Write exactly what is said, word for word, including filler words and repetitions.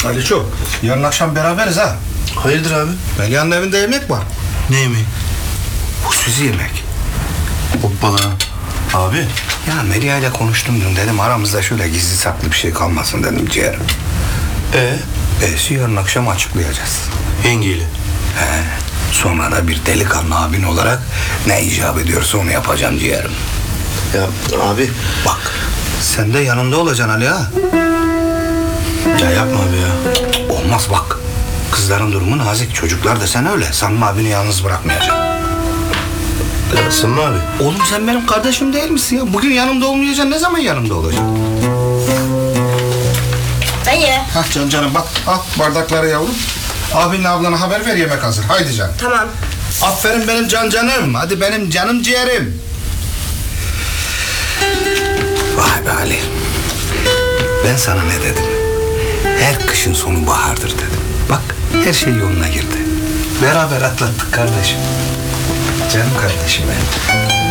Aliço, yarın akşam beraberiz ha. Hayırdır abi? Melihan'ın evinde yemek var. Ne yemeği? Hususi yemek. Hoppala. Abi. Ya Melia ile konuştum dün, dedim aramızda şöyle gizli saklı bir şey kalmasın dedim ciğerim. Ee? E'si yarın akşam açıklayacağız. Yengeyle. He. Sonra da bir delikanlı abin olarak ne icap ediyorsa onu yapacağım ciğerim. Ya abi. Bak, sen de yanında olacaksın Ali ha. Ya yapma abi ya. Olmaz bak. Kızların durumu nazik, çocuklar da sen öyle. Samimi abini yalnız bırakmayacaksın. Ya sen mi abi? Oğlum sen benim kardeşim değil misin ya? Bugün yanımda olmayacaksın, ne zaman yanımda olacaksın? Dayı. Hah can canım bak, al bardakları yavrum. Abinle ablana haber ver, yemek hazır. Haydi canım. Tamam. Aferin benim can canım. Hadi benim canım ciğerim. Vay be Ali. Ben sana ne dedim? Her kışın sonu bahardır dedim. Bak her şey yoluna girdi. Beraber atlattık kardeşim. Canım kardeşim benim.